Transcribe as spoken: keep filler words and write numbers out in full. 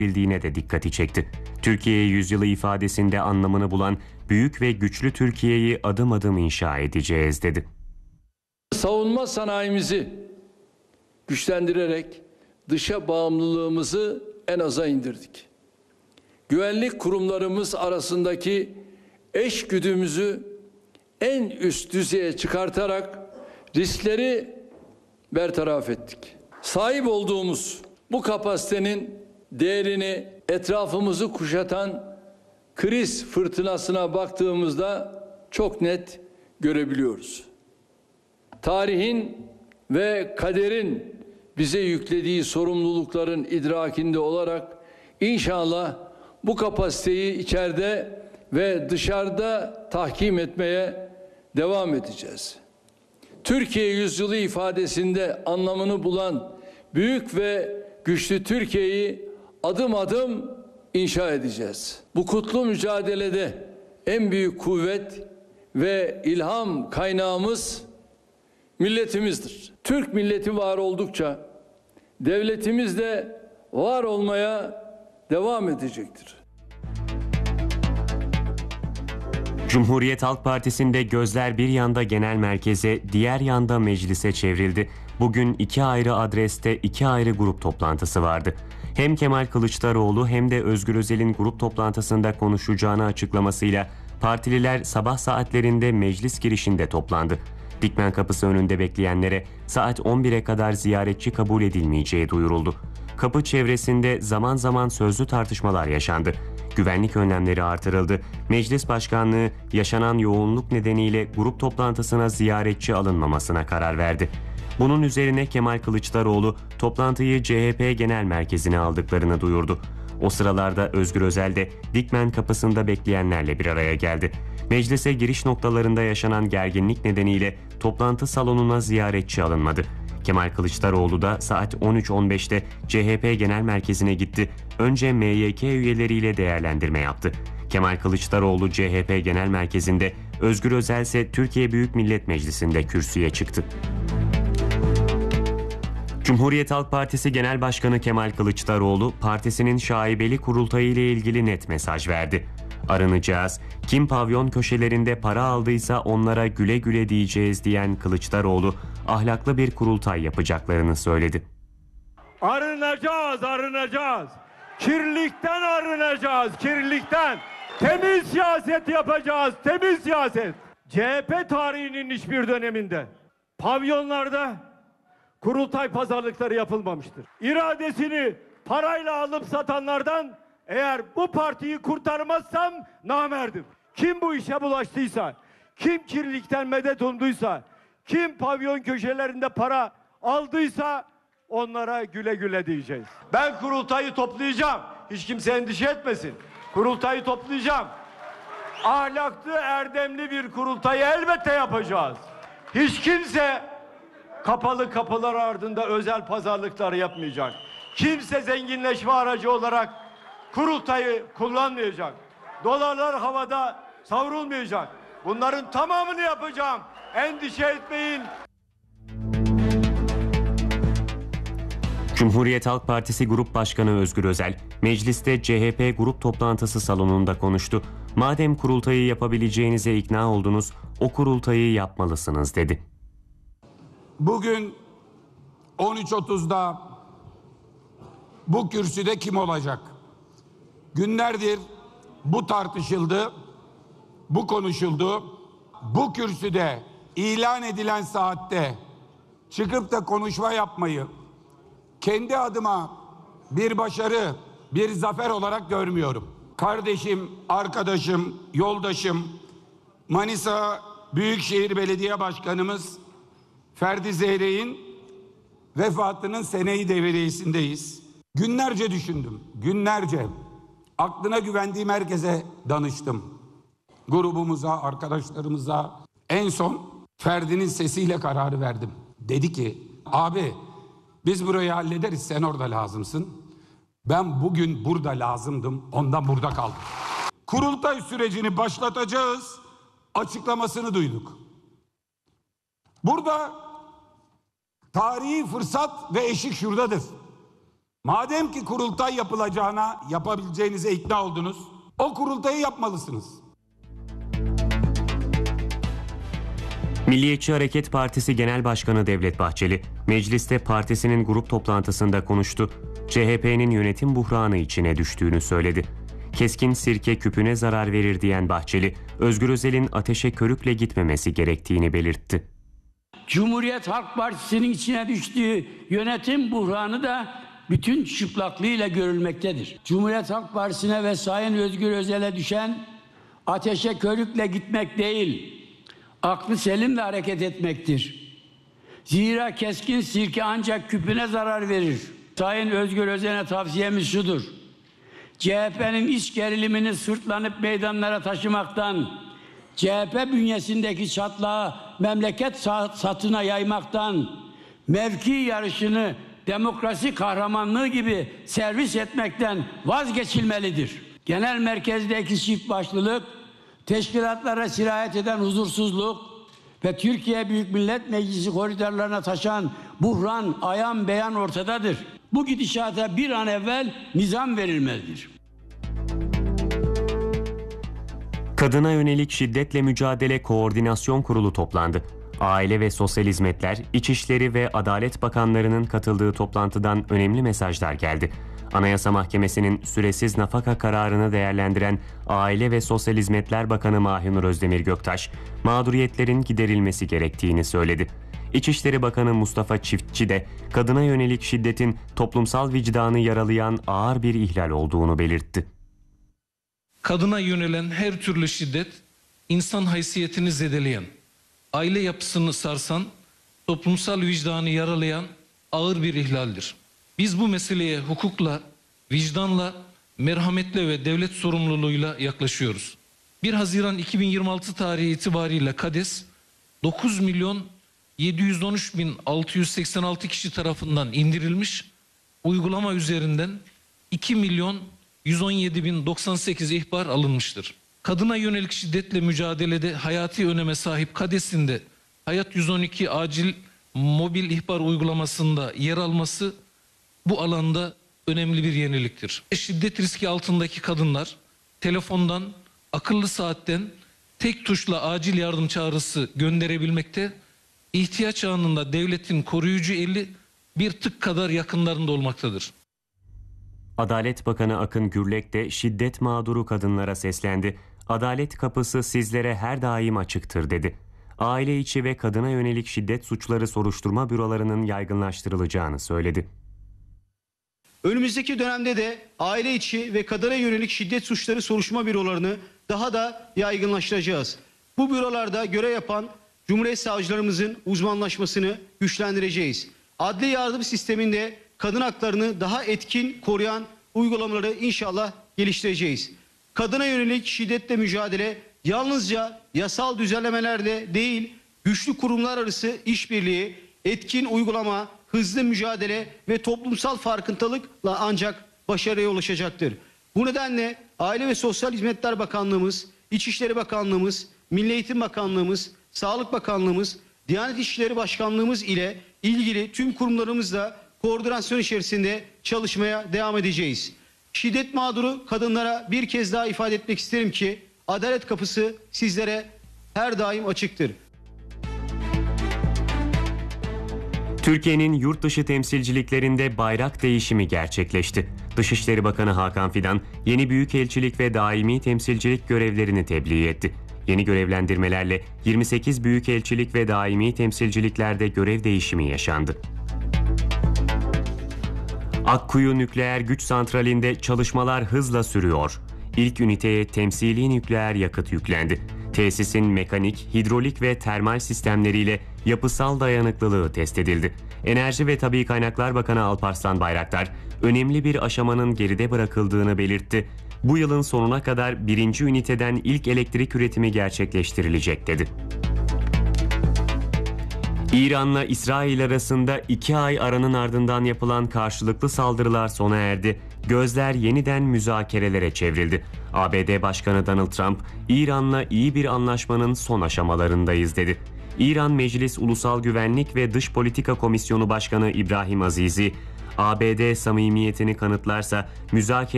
bildiğine de dikkati çekti. Türkiye yüzyılı ifadesinde anlamını bulan büyük ve güçlü Türkiye'yi adım adım inşa edeceğiz dedi. Savunma sanayimizi güçlendirerek dışa bağımlılığımızı en aza indirdik. Güvenlik kurumlarımız arasındaki eşgüdümüzü en üst düzeye çıkartarak riskleri bertaraf ettik. Sahip olduğumuz bu kapasitenin değerini etrafımızı kuşatan kriz fırtınasına baktığımızda çok net görebiliyoruz. Tarihin ve kaderin bize yüklediği sorumlulukların idrakinde olarak inşallah bu kapasiteyi içeride ve dışarıda tahkim etmeye devam edeceğiz. Türkiye yüzyılı ifadesinde anlamını bulan büyük ve güçlü Türkiye'yi adım adım inşa edeceğiz. Bu kutlu mücadelede en büyük kuvvet ve ilham kaynağımız milletimizdir. Türk milleti var oldukça devletimiz de var olmaya devam edecektir. Cumhuriyet Halk Partisi'nde gözler bir yanda genel merkeze, diğer yanda meclise çevrildi. Bugün iki ayrı adreste iki ayrı grup toplantısı vardı. Hem Kemal Kılıçdaroğlu hem de Özgür Özel'in grup toplantısında konuşacağını açıklamasıyla partililer sabah saatlerinde meclis girişinde toplandı. Dikmen Kapısı önünde bekleyenlere saat on bire kadar ziyaretçi kabul edilmeyeceği duyuruldu. Kapı çevresinde zaman zaman sözlü tartışmalar yaşandı. Güvenlik önlemleri artırıldı. Meclis Başkanlığı yaşanan yoğunluk nedeniyle grup toplantısına ziyaretçi alınmamasına karar verdi. Bunun üzerine Kemal Kılıçdaroğlu toplantıyı C H P Genel Merkezi'ne aldıklarını duyurdu. O sıralarda Özgür Özel de Dikmen Kapısı'nda bekleyenlerle bir araya geldi. Meclise giriş noktalarında yaşanan gerginlik nedeniyle toplantı salonuna ziyaretçi alınmadı. Kemal Kılıçdaroğlu da saat on üç on beşte C H P Genel Merkezi'ne gitti. Önce M Y K üyeleriyle değerlendirme yaptı. Kemal Kılıçdaroğlu C H P Genel Merkezi'nde, Özgür Özel ise Türkiye Büyük Millet Meclisi'nde kürsüye çıktı. Cumhuriyet Halk Partisi Genel Başkanı Kemal Kılıçdaroğlu, partisinin şaibeli kurultayı ile ilgili net mesaj verdi. Arınacağız, kim pavyon köşelerinde para aldıysa onlara güle güle diyeceğiz diyen Kılıçdaroğlu, ahlaklı bir kurultay yapacaklarını söyledi. Arınacağız, arınacağız. Kirlilikten arınacağız, kirlilikten. Temiz siyaset yapacağız, temiz siyaset. C H P tarihinin hiçbir döneminde pavyonlarda kurultay pazarlıkları yapılmamıştır. İradesini parayla alıp satanlardan eğer bu partiyi kurtarmazsam namerdim. Kim bu işe bulaştıysa, kim kirlilikten medet umduysa, kim pavyon köşelerinde para aldıysa onlara güle güle diyeceğiz. Ben kurultayı toplayacağım. Hiç kimse endişe etmesin. Kurultayı toplayacağım. Ahlaklı, erdemli bir kurultayı elbette yapacağız. Hiç kimse kapalı kapılar ardında özel pazarlıklar yapmayacak. Kimse zenginleşme aracı olarak kurultayı kullanmayacak. Dolarlar havada savrulmayacak. Bunların tamamını yapacağım. Endişe etmeyin. Cumhuriyet Halk Partisi Grup Başkanı Özgür Özel, mecliste C H P grup toplantısı salonunda konuştu. Madem kurultayı yapabileceğinize ikna oldunuz, o kurultayı yapmalısınız dedi. Bugün on üç otuzda bu kürsüde kim olacak? Günlerdir bu tartışıldı, bu konuşuldu. Bu kürsüde ilan edilen saatte çıkıp da konuşma yapmayı kendi adıma bir başarı, bir zafer olarak görmüyorum. Kardeşim, arkadaşım, yoldaşım, Manisa Büyükşehir Belediye Başkanımız Ferdi Zeyrek'in vefatının seneyi devriyesindeyiz. Günlerce düşündüm, günlerce. Aklına güvendiğim herkese danıştım. Grubumuza, arkadaşlarımıza. En son Ferdi'nin sesiyle kararı verdim. Dedi ki, abi biz burayı hallederiz, sen orada lazımsın. Ben bugün burada lazımdım, ondan burada kaldım. Kurultay sürecini başlatacağız açıklamasını duyduk. Burada tarihi fırsat ve eşik şuradadır. Madem ki kurultay yapılacağına, yapabileceğinize ikna oldunuz, o kurultayı yapmalısınız. Milliyetçi Hareket Partisi Genel Başkanı Devlet Bahçeli, mecliste partisinin grup toplantısında konuştu. C H P'nin yönetim buhranı içine düştüğünü söyledi. Keskin sirke küpüne zarar verir diyen Bahçeli, Özgür Özel'in ateşe körükle gitmemesi gerektiğini belirtti. Cumhuriyet Halk Partisi'nin içine düştüğü yönetim buhranı da bütün çıplaklığıyla görülmektedir. Cumhuriyet Halk Partisi'ne ve Sayın Özgür Özel'e düşen ateşe körükle gitmek değil, aklı selimle hareket etmektir. Zira keskin sirke ancak küpüne zarar verir. Sayın Özgür Özel'e tavsiyemiz şudur: C H P'nin iç gerilimini sırtlanıp meydanlara taşımaktan, C H P bünyesindeki çatlağı memleket satına yaymaktan, mevki yarışını demokrasi kahramanlığı gibi servis etmekten vazgeçilmelidir. Genel merkezdeki çift başlılık, teşkilatlara sirayet eden huzursuzluk ve Türkiye Büyük Millet Meclisi koridorlarına taşan buhran ayan beyan ortadadır. Bu gidişata bir an evvel nizam verilmelidir. Kadına yönelik şiddetle mücadele koordinasyon kurulu toplandı. Aile ve Sosyal Hizmetler, İçişleri ve Adalet Bakanlarının katıldığı toplantıdan önemli mesajlar geldi. Anayasa Mahkemesi'nin süresiz nafaka kararını değerlendiren Aile ve Sosyal Hizmetler Bakanı Mahinur Özdemir Göktaş, mağduriyetlerin giderilmesi gerektiğini söyledi. İçişleri Bakanı Mustafa Çiftçi de kadına yönelik şiddetin toplumsal vicdanı yaralayan ağır bir ihlal olduğunu belirtti. Kadına yönelen her türlü şiddet, insan haysiyetini zedeleyen, aile yapısını sarsan, toplumsal vicdanı yaralayan ağır bir ihlaldir. Biz bu meseleye hukukla, vicdanla, merhametle ve devlet sorumluluğuyla yaklaşıyoruz. bir Haziran iki bin yirmi altı tarihi itibariyle KADES, dokuz milyon yedi yüz on üç bin altı yüz seksen altı kişi tarafından indirilmiş, uygulama üzerinden iki milyon yüz on yedi bin doksan sekiz ihbar alınmıştır. Kadına yönelik şiddetle mücadelede hayati öneme sahip KADES'in de Hayat yüz on iki acil mobil ihbar uygulamasında yer alması bu alanda önemli bir yeniliktir. Şiddet riski altındaki kadınlar telefondan, akıllı saatten tek tuşla acil yardım çağrısı gönderebilmekte, ihtiyaç anında devletin koruyucu eli bir tık kadar yakınlarında olmaktadır. Adalet Bakanı Akın Gürlek de şiddet mağduru kadınlara seslendi. Adalet kapısı sizlere her daim açıktır dedi. Aile içi ve kadına yönelik şiddet suçları soruşturma bürolarının yaygınlaştırılacağını söyledi. Önümüzdeki dönemde de aile içi ve kadına yönelik şiddet suçları soruşturma bürolarını daha da yaygınlaştıracağız. Bu bürolarda görev yapan Cumhuriyet savcılarımızın uzmanlaşmasını güçlendireceğiz. Adli yardım sisteminde kadın haklarını daha etkin koruyan uygulamaları inşallah geliştireceğiz. Kadına yönelik şiddetle mücadele yalnızca yasal düzenlemelerle değil, güçlü kurumlar arası işbirliği, etkin uygulama, hızlı mücadele ve toplumsal farkındalıkla ancak başarıya ulaşacaktır. Bu nedenle Aile ve Sosyal Hizmetler Bakanlığımız, İçişleri Bakanlığımız, Milli Eğitim Bakanlığımız, Sağlık Bakanlığımız, Diyanet İşleri Başkanlığımız ile ilgili tüm kurumlarımızla koordinasyon içerisinde çalışmaya devam edeceğiz. Şiddet mağduru kadınlara bir kez daha ifade etmek isterim ki adalet kapısı sizlere her daim açıktır. Türkiye'nin yurt dışı temsilciliklerinde bayrak değişimi gerçekleşti. Dışişleri Bakanı Hakan Fidan, yeni büyükelçilik ve daimi temsilcilik görevlerini tebliğ etti. Yeni görevlendirmelerle yirmi sekiz büyükelçilik ve daimi temsilciliklerde görev değişimi yaşandı. Akkuyu Nükleer Güç Santrali'nde çalışmalar hızla sürüyor. İlk üniteye temsili nükleer yakıt yüklendi. Tesisin mekanik, hidrolik ve termal sistemleriyle yapısal dayanıklılığı test edildi. Enerji ve Tabii Kaynaklar Bakanı Alparslan Bayraktar, önemli bir aşamanın geride bırakıldığını belirtti. Bu yılın sonuna kadar birinci üniteden ilk elektrik üretimi gerçekleştirilecek dedi. İran'la İsrail arasında iki ay aranın ardından yapılan karşılıklı saldırılar sona erdi. Gözler yeniden müzakerelere çevrildi. A B D Başkanı Donald Trump, İran'la iyi bir anlaşmanın son aşamalarındayız dedi. İran Meclis Ulusal Güvenlik ve Dış Politika Komisyonu Başkanı İbrahim Azizi, A B D samimiyetini kanıtlarsa müzakere